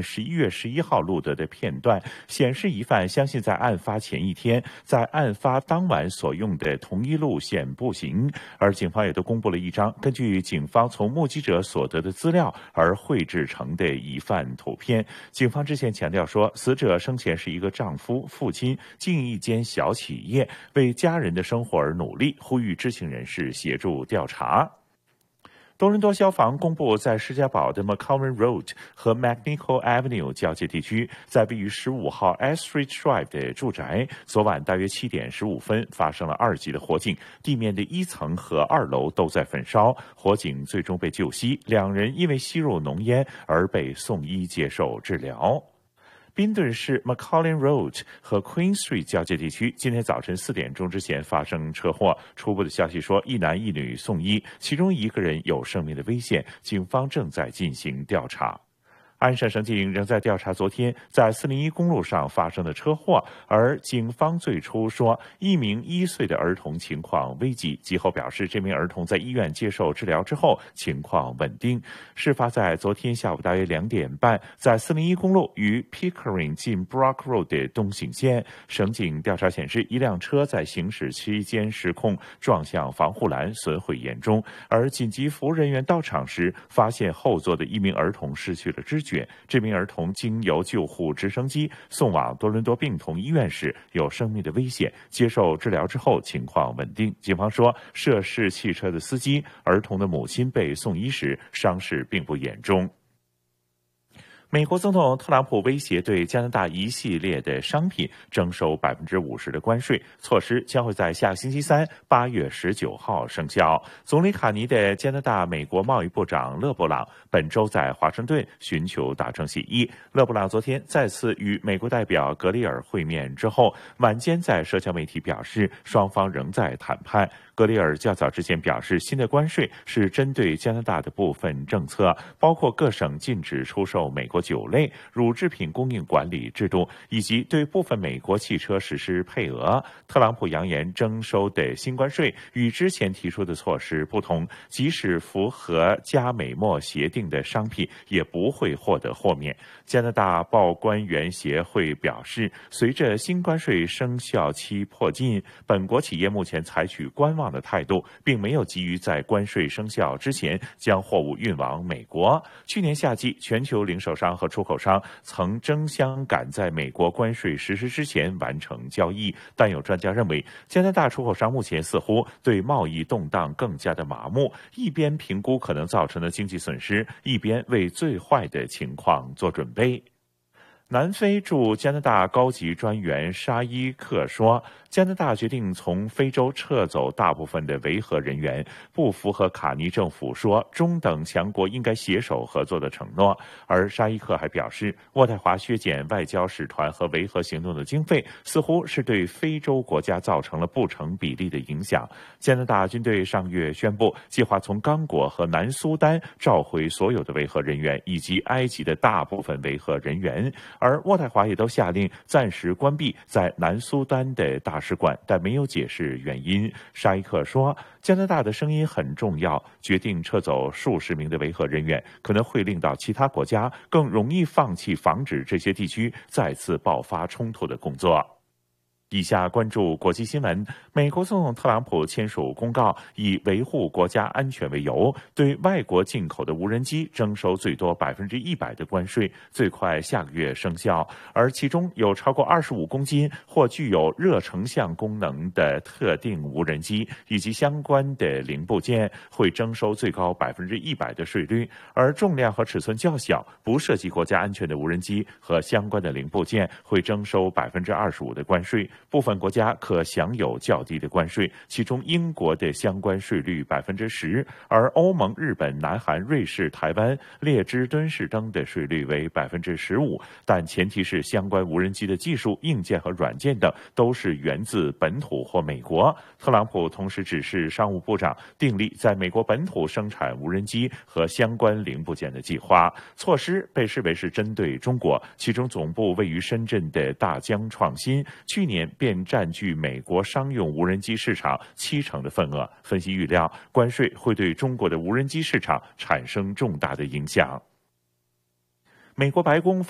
11月11号录得的片段，显示疑犯相信在案发前一天，在案发当晚所用的同一路线步行。而警方也都公布了一张根据警方从目击者所得的资料而绘制成的疑犯图片。警方之前强调说，死者生前是一个丈夫、父亲，经营一间小企业，为家人的生活而努力，呼吁知情人士协助调查。多伦多消防公布，在施嘉堡的 McCowan Road 和 McNichol Avenue 交界地区，在位于15号 S Street Drive 的住宅，昨晚大约7点15分发生了2级的火警，地面的1层和2楼都在焚烧，火警最终被救熄，2人因为吸入浓烟而被送医接受治疗。宾顿市 McCollin Road 和 Queen Street 交界地区今天早晨4点钟之前发生车祸，初步的消息说1男1女送医，其中1个人有生命的危险，警方正在进行调查。安省省警仍在调查昨天在401公路上发生的车祸，而警方最初说1名1岁的儿童情况危急，其后表示这名儿童在医院接受治疗之后情况稳定。事发在昨天下午大约2点半，在401公路与 Pickering 近 Brock Road 的东行线，省警调查显示一辆车在行驶期间失控撞向防护栏，损毁严重，而紧急服务人员到场时发现后座的1名儿童失去了知觉，这名儿童经由救护直升机送往多伦多病童医院时有生命的危险，接受治疗之后情况稳定。警方说，涉事汽车的司机、儿童的母亲被送医时伤势并不严重。美国总统特朗普威胁对加拿大一系列的商品征收50%的关税，措施将会在下星期三8月19号生效。总理卡尼的加拿大美国贸易部长勒布朗本周在华盛顿寻求达成协议。勒布朗昨天再次与美国代表格里尔会面之后，晚间在社交媒体表示，双方仍在谈判。格里尔较早之前表示，新的关税是针对加拿大的部分政策，包括各省禁止出售美国酒类、乳制品供应管理制度，以及对部分美国汽车实施配额。特朗普扬言，征收的新关税与之前提出的措施不同，即使符合加美墨协定的商品也不会获得豁免。加拿大报关员协会表示，随着新关税生效期迫近，本国企业目前采取观望的态度，并没有急于在关税生效之前将货物运往美国。去年夏季，全球零售商和出口商曾争相赶在美国关税实施之前完成交易，但有专家认为，加拿大出口商目前似乎对贸易动荡更加的麻木，一边评估可能造成的经济损失，一边为最坏的情况做准备。南非驻加拿大高级专员沙伊克说，加拿大决定从非洲撤走大部分的维和人员，不符合卡尼政府说中等强国应该携手合作的承诺。而沙伊克还表示，渥太华削减外交使团和维和行动的经费，似乎是对非洲国家造成了不成比例的影响。加拿大军队上月宣布，计划从刚果和南苏丹召回所有的维和人员，以及埃及的大部分维和人员。而渥太华也都下令暂时关闭在南苏丹的大使馆，但没有解释原因。沙伊克说，加拿大的声音很重要，决定撤走数十名的维和人员，可能会令到其他国家更容易放弃防止这些地区再次爆发冲突的工作。以下关注国际新闻。美国总统特朗普签署公告，以维护国家安全为由，对外国进口的无人机征收最多100%的关税，最快下个月生效。而其中有超过25公斤或具有热成像功能的特定无人机以及相关的零部件会征收最高100%的税率，而重量和尺寸较小、不涉及国家安全的无人机和相关的零部件会征收25%的关税。部分国家可享有较低的关税，其中英国的相关税率10%，而欧盟、日本、南韩、瑞士、台湾、列支敦士登的税率为15%，但前提是相关无人机的技术、硬件和软件等都是源自本土或美国。特朗普同时指示商务部长订立在美国本土生产无人机和相关零部件的计划。措施被视为是针对中国，其中总部位于深圳的大疆创新去年便占据美国商用无人机市场70%的份额。分析预料，关税会对中国的无人机市场产生重大的影响。美国白宫